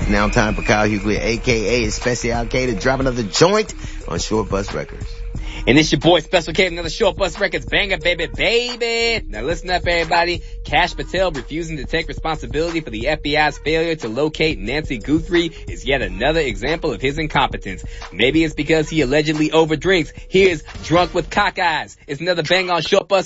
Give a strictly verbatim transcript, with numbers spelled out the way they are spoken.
It's now time for Kyle Hughley, a k a. Special K, to drop another joint on Short Bus Records. And it's your boy Special K, another Short Bus Records banger, baby, baby. Now listen up, everybody. Kash Patel refusing to take responsibility for the F B I's failure to locate Nancy Guthrie is yet another example of his incompetence. Maybe it's because he allegedly overdrinks. Here's Drunk with Cock Eyes. It's another bang on Short Bus